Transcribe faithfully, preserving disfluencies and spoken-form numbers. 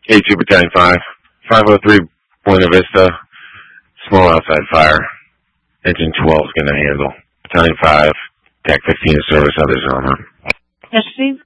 A two Battalion five. five oh three Buena Vista. Small outside fire. Engine twelve is going to handle. Battalion five. T A C fifteen is service, others armor. Yes, Steve?